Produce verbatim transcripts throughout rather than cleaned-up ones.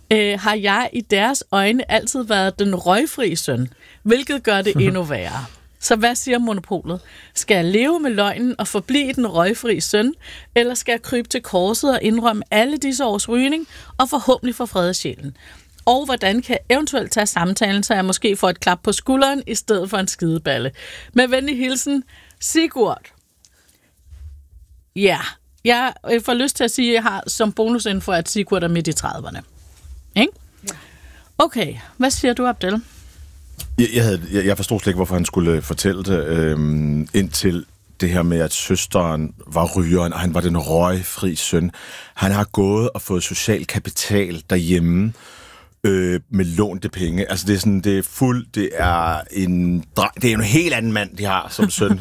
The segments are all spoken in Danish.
øh, har jeg i deres øjne altid været den røgfri søn, hvilket gør det endnu værre. Så hvad siger Monopolet? Skal jeg leve med løgnen og forblive den røgfri søn, eller skal jeg krybe til korset og indrømme alle disse års rygning og forhåbentlig få fred af sjælen? Og hvordan kan jeg eventuelt tage samtalen, så jeg måske får et klap på skulderen i stedet for en skideballe? Med venlig hilsen, Sigurd. Ja, jeg får lyst til at sige, at jeg har som bonusinfo, at Sigurd er midt i trediverne. Ikke? Okay, hvad siger du, Abdel? Jeg, jeg, havde, jeg, jeg forstod slet ikke, hvorfor han skulle fortælle det, øhm, indtil det her med, at søsteren var rygeren, og han var den røgfri søn. Han har gået og fået social kapital derhjemme, øh, med lånte penge. Altså det er sådan, det er fuld, det er en det er en helt anden mand, de har som søn.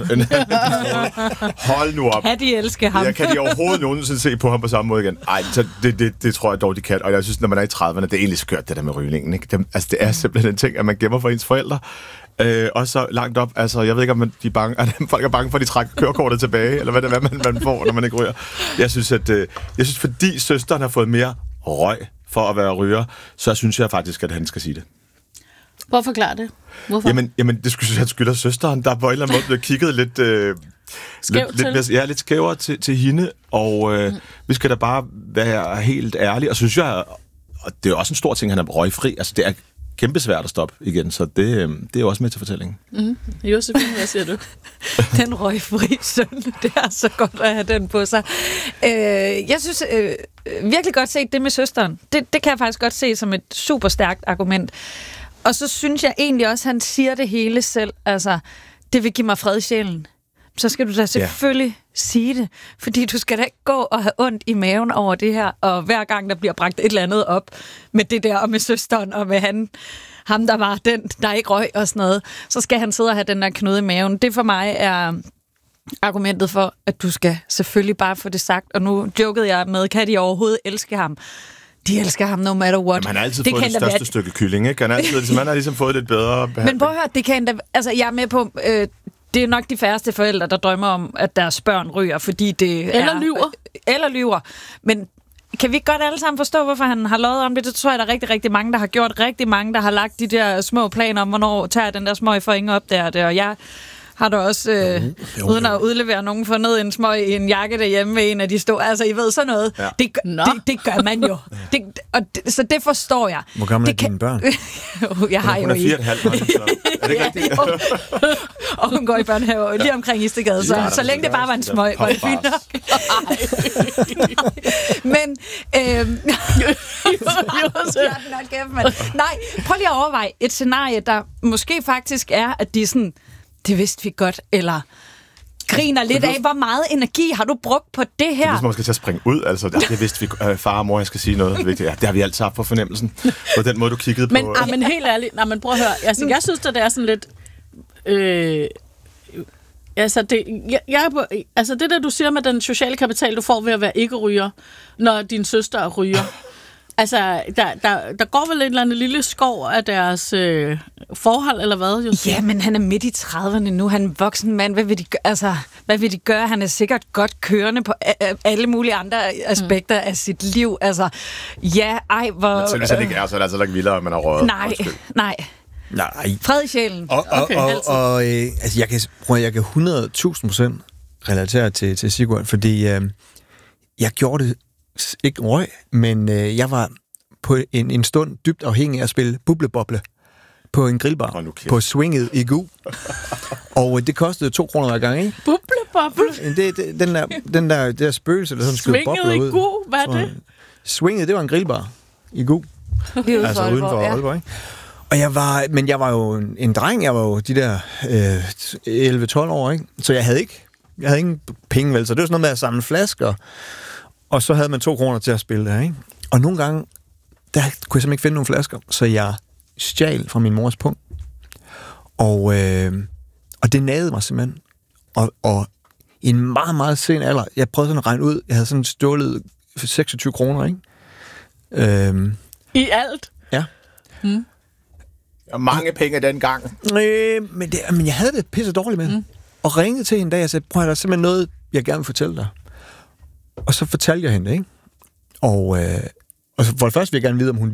Hold nu op. Kan de elske ham? Jeg kan de overhovedet nogensinde se på ham på samme måde igen? Ej, så det, det, det tror jeg dog, de kan. Og jeg synes, når man er i trediverne, det er egentlig skørt, det der med rygningen. Ikke? Det, altså det er simpelthen en ting, at man gemmer for ens forældre. Øh, også så langt op, altså jeg ved ikke, om man, de er bange, at folk er bange for, at de trækker kørekortet tilbage, eller hvad det er, man, man får, når man ikke ryger. Jeg synes, at, øh, jeg synes, fordi søsteren har fået mere røg for at være ryger, så synes jeg faktisk, at han skal sige det. Prøv at forklare det. Hvorfor? Jamen, jamen det skulle jeg skylder søsteren, der på en eller anden måde blev kigget lidt... Øh, Skæv lidt, lidt, ja, lidt skævere til, til hende, og øh, mm. vi skal da bare være helt ærlige, og synes jeg, og det er også en stor ting, han er røgfri, altså det er kæmpe svært at stoppe igen, så det, øh, det er jo også med til fortællingen. Mm. Josefine, hvad siger du? Den røgfri søn, det er så godt at have den på sig. Øh, jeg synes øh, virkelig godt set det med søsteren. Det, det kan jeg faktisk godt se som et super stærkt argument. Og så synes jeg egentlig også, at han siger det hele selv. Altså, det vil give mig fred i sjælen. Så skal du da selvfølgelig ja. sige det. Fordi du skal da ikke gå og have ondt i maven over det her. Og hver gang, der bliver bragt et eller andet op med det der, og med søsteren, og med han, ham, der var den, der ikke røg og sådan noget, så skal han sidde og have den der knude i maven. Det for mig er argumentet for, at du skal selvfølgelig bare få det sagt. Og nu jokede jeg med, kan de overhovedet elske ham? De elsker ham no matter what. Jamen, han har altid det fået det største være... stykke kylling, ikke? Han har, altid, ligesom, han har ligesom fået lidt bedre behandling. Men prøv at høre, det kan endda... Altså, jeg er med på... Øh, det er nok de færreste forældre, der drømmer om, at deres børn ryger, fordi det eller er... Eller lyver. Eller lyver. Men kan vi godt alle sammen forstå, hvorfor han har lovet om det? Det tror jeg, der er rigtig, rigtig mange, der har gjort. Rigtig mange, der har lagt de der små planer om, hvornår tager den der smøg for ingen opdager det. Og jeg har da også, øh, jo, jo, uden at udlevere nogen, fundet en smøg i en jakke derhjemme med en af de store... Altså, I ved, sådan noget. Ja. Det, det, det gør man jo. Det, og det, så det forstår jeg. Hvor gammel er kan... dine børn? jeg har hun jo er fire og et halvt. Er det ikke rigtigt? Og hun går i børnehave lige omkring Istegade, så, ja, så længe det bare var en smøg, var det fint nok. Men... Øhm, nej, prøv lige at overveje et scenarie, der måske faktisk er, at de sådan... Det vidste vi godt, eller griner lidt af, hvor meget energi har du brugt på det her? Det er, man skal til at springe ud, altså. Det, det vidste vi, øh, far og mor, jeg skal sige noget vigtigt. Ja, det har vi altid haft på fornemmelsen. På den måde, du kiggede men, på... Ah, men helt ærligt, nej, men prøv at høre. Altså, jeg synes, at det er sådan lidt... Øh, altså, det, jeg, jeg, altså, det der, du siger med den sociale kapital, du får ved at være ikke-ryger, når din søster er ryger. Altså, der, der, der går vel en eller anden lille skov af deres øh, forhold, eller hvad? Just ja, men han er midt i trediverne nu. Han er en voksen mand. Hvad vil de gøre? Altså, hvad vil de gøre? Han er sikkert godt kørende på a- alle mulige andre aspekter mm. af sit liv. Altså, ja, ej, hvor... Men selv hvis han ikke er, så er det altså ikke vildere, at man har røget. Nej, nej. Nej. Fred i sjælen. Og, og, okay, og, og øh, altså, jeg kan, prøv, jeg kan hundrede tusind procent relatere til, til Sigurd, fordi øh, jeg gjorde det ikke røg, men øh, jeg var på en, en stund dybt afhængig af at spille bubleboble på en grillbar oh, på Swinget i Gu. Og øh, det kostede to kroner hver gang, ikke? Bubleboble? Det, det, den der, den der, det der spøgelse, der sådan skød bobler ud. Swinget i Gu? Hvad er det? Swinget, det var en grillbar i Gu. Altså uden for Aalborg, ikke? Og jeg var, men jeg var jo en, en dreng, jeg var jo de der øh, elleve tolv år, ikke? Så jeg havde ikke, jeg havde ingen penge, vel? Så det var sådan noget med at samle flasker. Og så havde man to kroner til at spille der, ikke? Og nogle gange, der kunne jeg simpelthen ikke finde nogle flasker, så jeg stjal fra min mors pung. Og, øh, og det nagede mig simpelthen. Og, og i en meget, meget sen alder, jeg prøvede sådan at regne ud, jeg havde sådan stjålet seksogtyve kroner, ikke? Øh, I alt? Ja. Hmm. Og mange penge dengang. Øh, men, det, men jeg havde det pisse dårligt med. Mm. Og ringede til hende en dag og sagde, prøv at der er simpelthen noget, jeg gerne vil fortælle dig. Og så fortalte jeg hende, ikke? Og, øh, og så for det første vil jeg gerne vide, om hun